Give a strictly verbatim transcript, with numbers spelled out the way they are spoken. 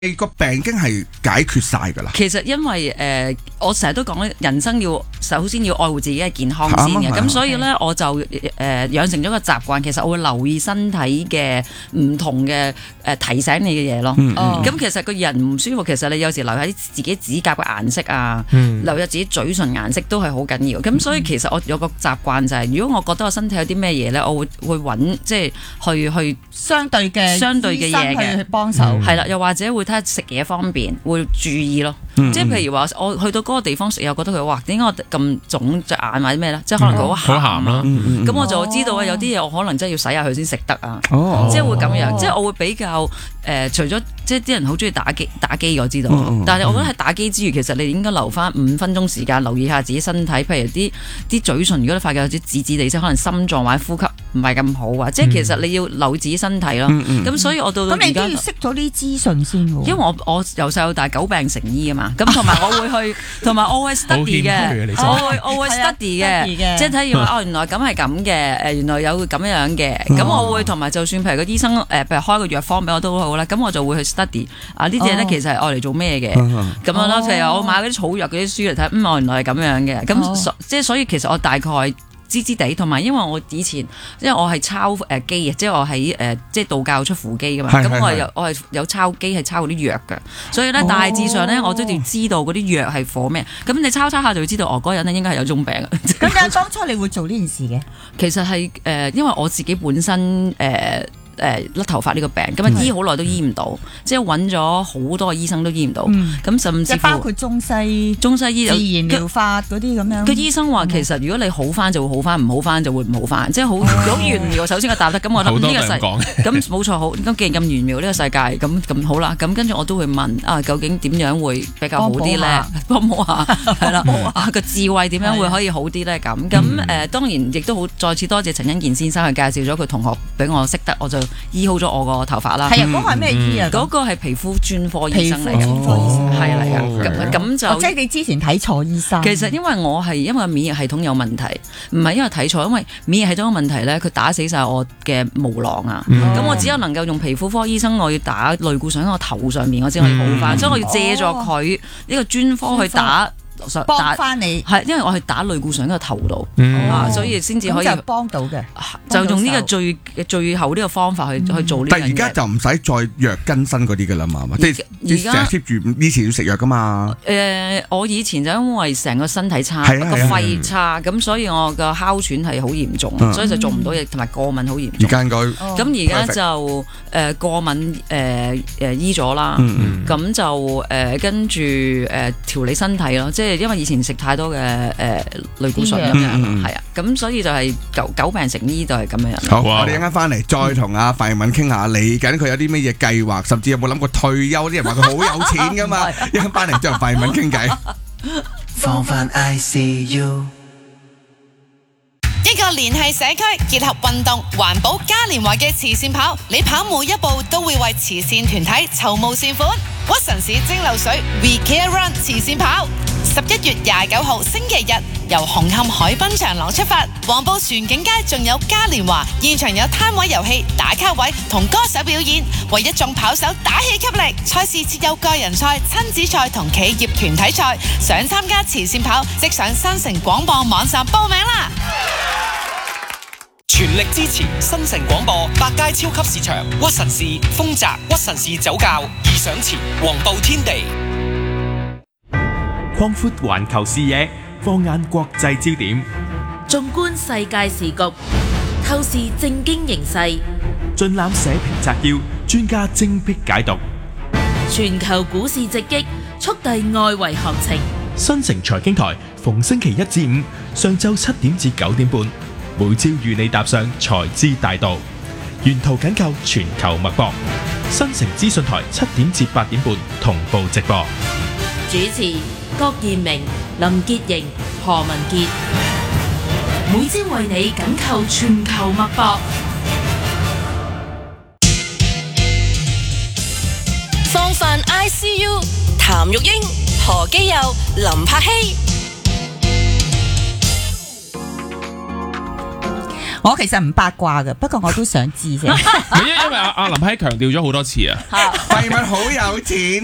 你個病已經係解決晒㗎啦。 其實因為誒、呃，我成日都講咧，人生要首先要愛護自己嘅健康先嘅，咁所以咧我就誒、呃、養成咗個習慣，其實我會留意身體嘅唔同嘅誒、呃、提醒你嘅嘢咯。咁、嗯嗯、其實個人唔舒服，其實你有時留意自己指甲嘅顏色啊，嗯、留意自己嘴唇顏色都係好緊要。咁所以其實我有個習慣就係、是，如果我覺得我身體有啲咩嘢咧，我會會揾即係去去相對嘅相對嘅嘢嘅去幫手， 係啦、嗯，又或者會睇下食嘢方面會注意咯。嗯、即係譬如話，我去到嗰個地方食嘢，我覺得佢哇，點解我咁腫隻眼或者咩咧？即係可能佢好鹹啦。咁、嗯嗯、我就知道啊，有啲嘢我可能真係要洗下佢先食得啊。哦、即係會咁樣，哦、即係我會比較誒、呃，除咗即係啲人好中意打機打機，我知道。嗯、但係我覺得喺打機之餘，其實你應該留翻五分鐘時間，留意下自己身體。譬如啲啲嘴唇，如果你發覺有啲紫紫地，即係可能心臟或者呼吸唔係咁好啊。即係其實你要留意自己身體咯。咁、嗯嗯、所以我到到而家，咁你都要識咗啲資訊先。 因為我我由細到大久病成醫啊嘛。咁同埋我會去，同埋我會 study 嘅，我會我會 study 嘅，即係睇完話哦，原來咁係咁嘅，誒原來有咁樣嘅，咁、哦、我會同埋就算譬如個醫生誒，譬如開個藥方俾我都好啦，咁我就會去 study 啊呢啲嘢咧其實係愛嚟做咩嘅，咁、哦、樣咯，譬如我買嗰啲草藥嗰啲書嚟睇，嗯，我原來係咁樣嘅，咁、哦、即係所以其實我大概知知地，同埋因為我以前，因為我係抄誒機嘅，即係我喺誒即係道教出符機噶嘛，咁我係有我係有抄機係抄嗰啲藥嘅，所以咧大致上咧我都要知道嗰啲藥係火咩，咁你抄抄下就會知道哦嗰個人咧應該係有種病。 咁但係當初你會做呢件事嘅？ 其實係誒、呃，因為我自己本身誒。呃誒甩、呃、頭髮呢個病，咁啊醫好耐都醫唔到，嗯、即係揾咗好多個醫生都醫唔到，咁、嗯、甚至乎包括中西、 中西醫、 自然療法嗰啲咁樣。 個醫生話其實如果你好翻就會好翻，唔好翻就會唔好翻，即係好好玄妙。首先我答得，咁我諗呢個世咁冇錯好，咁既然咁玄妙呢個世界，咁咁好啦，咁跟住我都會問啊，究竟點樣會比較好啲咧？幫我下係啦，個智慧點樣會可以好啲咧？咁咁誒，當然亦都好再次多謝陳欣健先生去介紹咗佢同學俾我識得，我就醫好咗我個頭髮啦。 係啊，嗰個係咩醫啊？ 嗰個係皮膚專科醫生嚟嘅，係嚟嘅。咁就即係你之前睇錯醫生。 其實因為我係因為免疫系統有問題，唔係因為睇錯，因為免疫系統有問題咧，佢打死晒我嘅毛囊啊。咁我只有能夠用皮膚科醫生，我要打類固醇喺我頭上面，我先可以好翻。所以我要借助佢呢個專科去打。 幫翻你係，因為我係打類固醇喺個頭度，所以先至可以幫到嘅。 就用呢個最最後呢個方法去去做呢樣嘢。 但係而家就唔使再藥更新嗰啲㗎啦嘛，即係而家 keep 住以前要食藥㗎嘛。 誒，我以前就因為成個身體差，個肺差，咁所以我個哮喘係好嚴重，所以就做唔到嘢，同埋過敏好嚴重。 而家應該咁而家就誒過敏誒誒醫咗啦，咁就誒跟住誒調理身體咯，即係。因為以前食太多嘅誒類固醇咁樣，係啊，咁所以就係久久病成醫就係咁樣。 好，我哋一陣間翻嚟再同阿范詠敏傾下，嚟緊佢有啲咩嘢計劃，甚至有冇諗過退休？啲人話佢好有錢噶嘛，一陣間翻嚟再同范詠敏傾偈。 放翻 I C U。 一個聯繫社區、結合運動、環保嘉年華嘅慈善跑，你跑每一步都會為慈善團體籌募善款。屈臣氏蒸餾水 We Care Run 慈善跑，十一月廿九號星期日由紅磡海濱長廊出發，黃埔船景街仲有嘉年華，現場有攤位遊戲、打卡位同歌手表演，為一眾跑手打氣給力。賽事設有個人賽、親子賽同企業團體賽，想參加慈善跑，即上新城廣播網上報名啦！ 全力支持新城廣播百佳超級市場、屈臣氏、豐澤、屈臣氏酒窖、易上前、黃埔天地。 擴闊環球視野，放眼國際焦點， 縱觀世界時局，透視政經形勢， 盡覽社評摘要，專家精闢解讀。 全球股市直擊，速遞外圍行情。 新城財經台逢星期一至五上晝七點至九點半，每朝與你踏上財資大道，沿途緊扣全球脈搏。新城資訊台七點至八點半同步直播。 主持郭建明、林潔瑩、何文傑，每朝為你緊扣全球脈搏。 放飯 I C U， 譚玉英、何基佑、林柏希。 我其實唔八卦嘅，不過我都想知啫。 因因為阿阿林希強調咗好多次啊， 費敏好有錢。